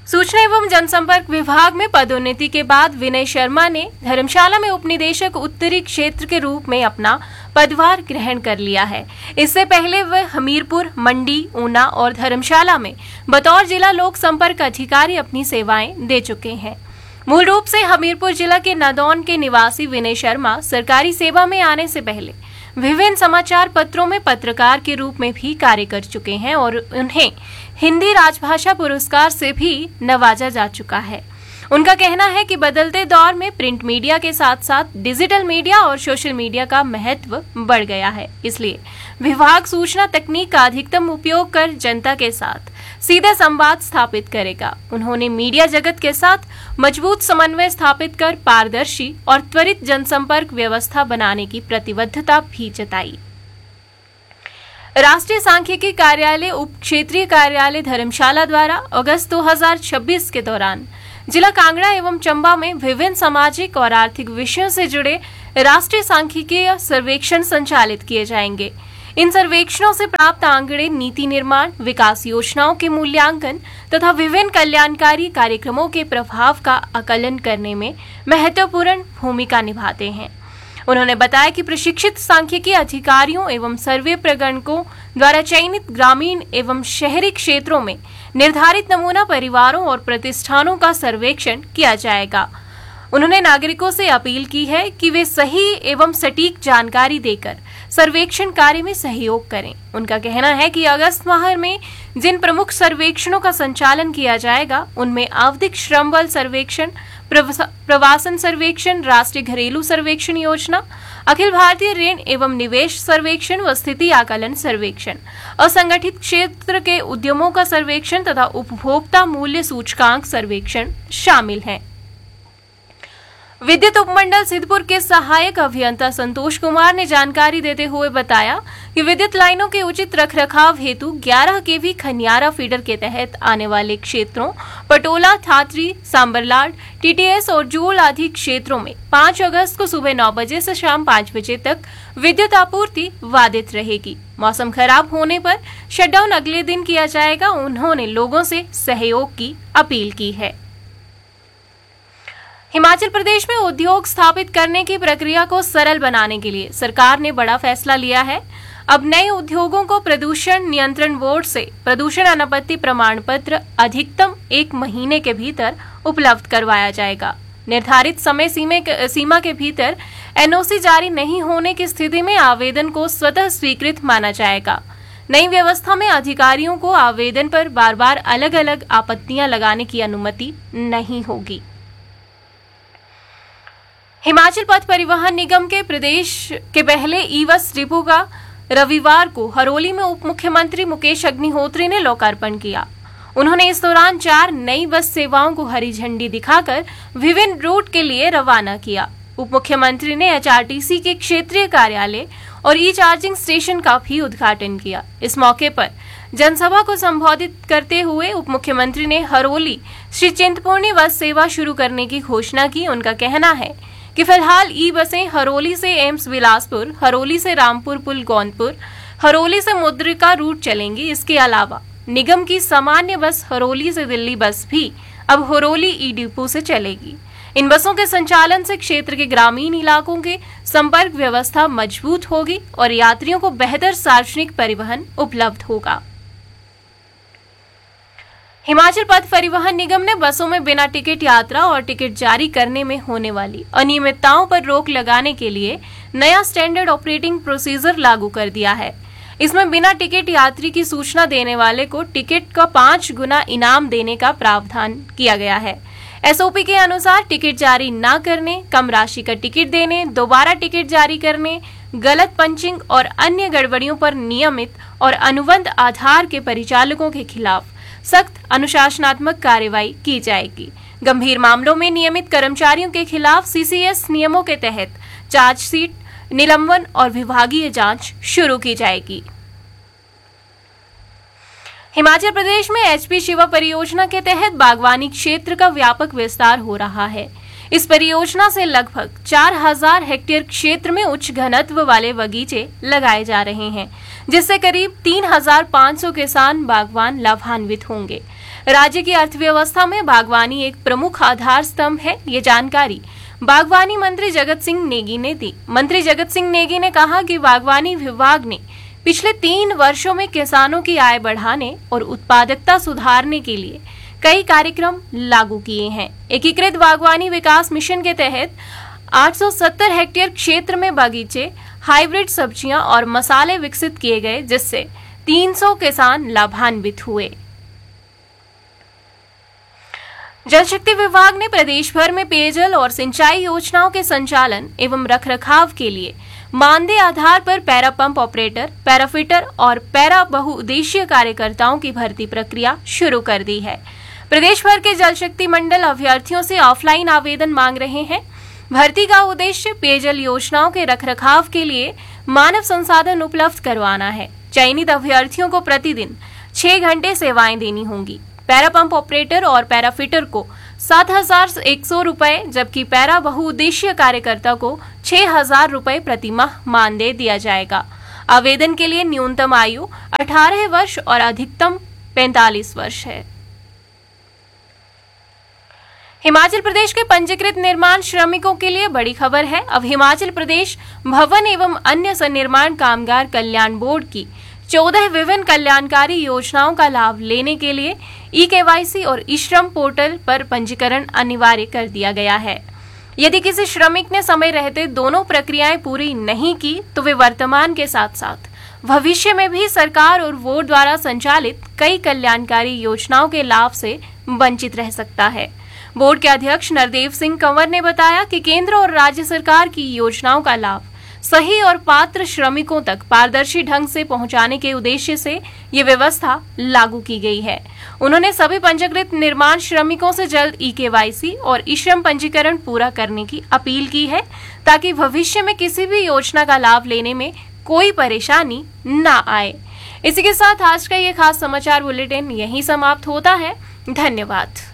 सूचना एवं जनसंपर्क विभाग में पदोन्नति के बाद विनय शर्मा ने धर्मशाला में उपनिदेशक उत्तरी क्षेत्र के रूप में अपना पदभार ग्रहण कर लिया है। इससे पहले वह हमीरपुर, मंडी, ऊना और धर्मशाला में बतौर जिला लोक संपर्क अधिकारी अपनी सेवाएं दे चुके हैं। मूल रूप से हमीरपुर जिला के नादौन के निवासी विनय शर्मा सरकारी सेवा में आने से पहले विभिन्न समाचार पत्रों में पत्रकार के रूप में भी कार्य कर चुके हैं और उन्हें हिंदी राजभाषा पुरस्कार से भी नवाजा जा चुका है। उनका कहना है कि बदलते दौर में प्रिंट मीडिया के साथ साथ डिजिटल मीडिया और सोशल मीडिया का महत्व बढ़ गया है, इसलिए विभाग सूचना तकनीक का अधिकतम उपयोग कर जनता के साथ सीधे संवाद स्थापित करेगा। उन्होंने मीडिया जगत के साथ मजबूत समन्वय स्थापित कर पारदर्शी और त्वरित जनसंपर्क व्यवस्था बनाने की प्रतिबद्धता भी जताई। राष्ट्रीय सांख्यिकी कार्यालय उप क्षेत्रीय कार्यालय धर्मशाला द्वारा अगस्त 2026 के दौरान जिला कांगड़ा एवं चंबा में विभिन्न सामाजिक और आर्थिक विषयों से जुड़े राष्ट्रीय सांख्यिकीय सर्वेक्षण संचालित किए जाएंगे। इन सर्वेक्षणों से प्राप्त आंकड़े नीति निर्माण, विकास योजनाओं के मूल्यांकन तथा विभिन्न कल्याणकारी कार्यक्रमों के प्रभाव का आकलन करने में महत्वपूर्ण भूमिका निभाते हैं। उन्होंने बताया कि प्रशिक्षित सांख्यिकी अधिकारियों एवं सर्वे प्रगणकों द्वारा चयनित ग्रामीण एवं शहरी क्षेत्रों में निर्धारित नमूना परिवारों और प्रतिष्ठानों का सर्वेक्षण किया जाएगा। उन्होंने नागरिकों से अपील की है कि वे सही एवं सटीक जानकारी देकर सर्वेक्षण कार्य में सहयोग करें। उनका कहना है कि अगस्त माह में जिन प्रमुख सर्वेक्षणों का संचालन किया जाएगा उनमें आवधिक श्रम बल सर्वेक्षण, प्रवासन सर्वेक्षण, राष्ट्रीय घरेलू सर्वेक्षण योजना, अखिल भारतीय ऋण एवं निवेश सर्वेक्षण व स्थिति आकलन सर्वेक्षण, असंगठित क्षेत्र के उद्यमों का सर्वेक्षण तथा उपभोक्ता मूल्य सूचकांक सर्वेक्षण शामिल हैं। विद्युत उपमंडल सिद्धपुर के सहायक अभियंता संतोष कुमार ने जानकारी देते हुए बताया कि विद्युत लाइनों के उचित रखरखाव हेतु 11 केवी खनियारा फीडर के तहत आने वाले क्षेत्रों पटोला, थात्री, सांबरलाड, टीटीएस और जूल आदि क्षेत्रों में 5 अगस्त को सुबह 9 बजे से शाम 5 बजे तक विद्युत आपूर्ति बाधित रहेगी। मौसम खराब होने पर शटडाउन अगले दिन किया जाएगा। उन्होंने लोगों से सहयोग की अपील की है। हिमाचल प्रदेश में उद्योग स्थापित करने की प्रक्रिया को सरल बनाने के लिए सरकार ने बड़ा फैसला लिया है। अब नए उद्योगों को प्रदूषण नियंत्रण बोर्ड से प्रदूषण अनापत्ति प्रमाण पत्र अधिकतम 1 महीने के भीतर उपलब्ध करवाया जाएगा। निर्धारित समय सीमा के भीतर एनओसी जारी नहीं होने की स्थिति में आवेदन को स्वतः स्वीकृत माना जाएगा। नई व्यवस्था में अधिकारियों को आवेदन पर बार बार अलग अलग आपत्तियां लगाने की अनुमति नहीं होगी। हिमाचल पथ परिवहन निगम के प्रदेश के पहले ई-बस डिपो का रविवार को हरोली में उप मुख्यमंत्री मुकेश अग्निहोत्री ने लोकार्पण किया। उन्होंने इस दौरान 4 नई बस सेवाओं को हरी झंडी दिखाकर विभिन्न रूट के लिए रवाना किया। उप मुख्यमंत्री ने एचआरटीसी के क्षेत्रीय कार्यालय और ई चार्जिंग स्टेशन का भी उद्घाटन किया। इस मौके पर जनसभा को संबोधित करते हुए उप मुख्यमंत्री ने हरोली श्री चिंतपूर्णी बस सेवा शुरू करने की घोषणा की। उनका कहना है कि फिलहाल ई बसें हरोली से एम्स बिलासपुर, हरोली से रामपुर पुल गौनपुर, हरोली से मुद्रिका रूट चलेंगी। इसके अलावा निगम की सामान्य बस हरोली से दिल्ली बस भी अब हरोली ई डिपो से चलेगी। इन बसों के संचालन से क्षेत्र के ग्रामीण इलाकों के संपर्क व्यवस्था मजबूत होगी और यात्रियों को बेहतर सार्वजनिक परिवहन उपलब्ध होगा। हिमाचल पथ परिवहन निगम ने बसों में बिना टिकट यात्रा और टिकट जारी करने में होने वाली अनियमितताओं पर रोक लगाने के लिए नया स्टैंडर्ड ऑपरेटिंग प्रोसीजर लागू कर दिया है। इसमें बिना टिकट यात्री की सूचना देने वाले को टिकट का 5 गुना इनाम देने का प्रावधान किया गया है। एसओपी के अनुसार टिकट जारी न करने, कम राशि का टिकट देने, दोबारा टिकट जारी करने, गलत पंचिंग और अन्य गड़बड़ियों पर नियमित और अनुबंध आधार के परिचालकों के खिलाफ सख्त अनुशासनात्मक कार्रवाई की जाएगी। गंभीर मामलों में नियमित कर्मचारियों के खिलाफ सीसीएस नियमों के तहत चार्जशीट, निलंबन और विभागीय जांच शुरू की जाएगी। हिमाचल प्रदेश में एचपी शिवा परियोजना के तहत बागवानी क्षेत्र का व्यापक विस्तार हो रहा है। इस परियोजना से लगभग 4000 हेक्टेयर क्षेत्र में उच्च घनत्व वाले बगीचे लगाए जा रहे हैं, जिससे करीब 3500 किसान बागवान लाभान्वित होंगे। राज्य की अर्थव्यवस्था में बागवानी एक प्रमुख आधार स्तंभ है। ये जानकारी बागवानी मंत्री जगत सिंह नेगी ने दी। मंत्री जगत सिंह नेगी ने कहा कि बागवानी विभाग ने पिछले 3 वर्षों में किसानों की आय बढ़ाने और उत्पादकता सुधारने के लिए कई कार्यक्रम लागू किए हैं। एकीकृत बागवानी विकास मिशन के तहत 870 हेक्टेयर क्षेत्र में बागीचे, हाइब्रिड सब्जियां और मसाले विकसित किए गए, जिससे 300 किसान लाभान्वित हुए। जल शक्ति विभाग ने प्रदेश भर में पेयजल और सिंचाई योजनाओं के संचालन एवं रखरखाव के लिए मानदेय आधार पर para pump operator, para fitter और पैरा बहुउद्देशीय कार्यकर्ताओं की भर्ती प्रक्रिया शुरू कर दी है। प्रदेश भर के जल शक्ति मंडल अभ्यर्थियों से ऑफलाइन आवेदन मांग रहे हैं। भर्ती का उद्देश्य पेयजल योजनाओं के रखरखाव के लिए मानव संसाधन उपलब्ध करवाना है। चयनित अभ्यर्थियों को प्रतिदिन 6 घंटे सेवाएं देनी होंगी। पैरा पंप ऑपरेटर और पैरा फिटर को 7100 रुपए, जबकि पैरा बहुउद्देशीय कार्यकर्ता को 6000 रुपए प्रति माह मानदेय दिया जाएगा। आवेदन के लिए न्यूनतम आयु 18 वर्ष और अधिकतम 45 वर्ष है। हिमाचल प्रदेश के पंजीकृत निर्माण श्रमिकों के लिए बड़ी खबर है। अब हिमाचल प्रदेश भवन एवं अन्य सन्निर्माण कामगार कल्याण बोर्ड की 14 विभिन्न कल्याणकारी योजनाओं का लाभ लेने के लिए ई-केवाईसी और ई-श्रम पोर्टल पर पंजीकरण अनिवार्य कर दिया गया है। यदि किसी श्रमिक ने समय रहते दोनों प्रक्रियाएं पूरी नहीं की, तो वे वर्तमान के साथ साथ भविष्य में भी सरकार और बोर्ड द्वारा संचालित कई कल्याणकारी योजनाओं के लाभ से वंचित रह सकता है। बोर्ड के अध्यक्ष नरदेव सिंह कंवर ने बताया कि केंद्र और राज्य सरकार की योजनाओं का लाभ सही और पात्र श्रमिकों तक पारदर्शी ढंग से पहुंचाने के उद्देश्य से ये व्यवस्था लागू की गई है। उन्होंने सभी पंजीकृत निर्माण श्रमिकों से जल्द ई-केवाईसी और ई-श्रम पंजीकरण पूरा करने की अपील की है, ताकि भविष्य में किसी भी योजना का लाभ लेने में कोई परेशानी न आए। इसी के साथ आज का ये खास समाचार बुलेटिन यहीं समाप्त होता है। धन्यवाद।